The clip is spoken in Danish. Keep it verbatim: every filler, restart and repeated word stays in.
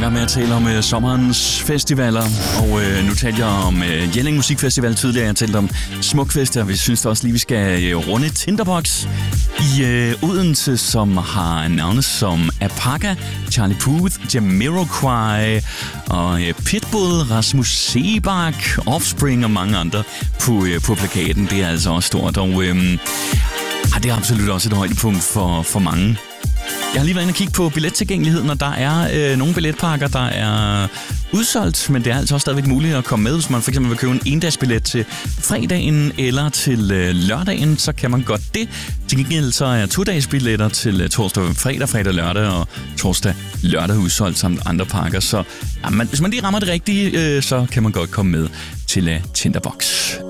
gang med at tale om øh, sommerens festivaler, og øh, nu talte jeg om øh, Jelling Musikfestival tidligere. Jeg talte om Smukfest, og vi synes også lige, vi skal øh, runde Tinderbox i øh, Odense, som har navne som Apaka, Charlie Puth, Jamiroquai og øh, Pitbull, Rasmus Sebak, Offspring og mange andre på, øh, på plakaten. Det er altså også stort, og øh, ah, det er absolut også et højdepunkt for, for mange. Jeg har lige været inde og kigge på billettilgængeligheden, og der er øh, nogle billetpakker, der er udsolgt, men det er altså også stadigvæk muligt at komme med. Hvis man for eksempel vil købe en endagsbillet til fredagen eller til øh, lørdagen, så kan man godt det. Til gengæld så er to-dagesbilletter til øh, torsdag, fredag, fredag, lørdag og torsdag, lørdag udsolgt samt andre pakker. Så ja, man, hvis man lige rammer det rigtige, øh, så kan man godt komme med til øh, Tinderbox.